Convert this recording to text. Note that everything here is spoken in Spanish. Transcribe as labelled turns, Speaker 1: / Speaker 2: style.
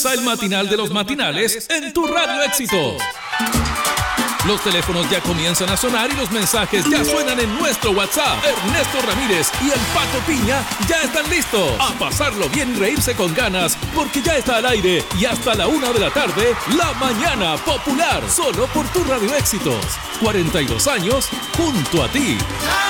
Speaker 1: Comienza el matinal de los matinales en tu Radio Éxitos. Los teléfonos ya comienzan a sonar y los mensajes ya suenan en nuestro WhatsApp. Ernesto Ramírez y el Pato Piña ya están listos. A pasarlo bien y reírse con ganas, porque ya está al aire y hasta la 1 de la tarde, La Mañana Popular. Solo por tu Radio Éxitos. 42 años junto a ti.